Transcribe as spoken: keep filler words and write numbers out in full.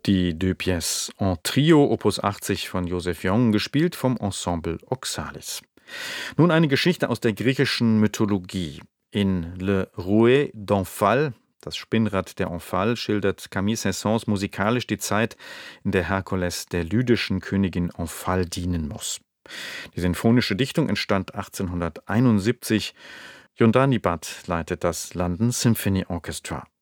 Die Deux Pièces en Trio, Opus achtzig von Joseph Jong, gespielt vom Ensemble Oxalis. Nun eine Geschichte aus der griechischen Mythologie. In Le Rouet d'Omphale, das Spinnrad der Omphale, schildert Camille Saint-Saëns musikalisch die Zeit, in der Herkules der lydischen Königin Omphale dienen muss. Die sinfonische Dichtung entstand achtzehnhunderteinundsiebzig. Yondan Nibat leitet das London Symphony Orchestra.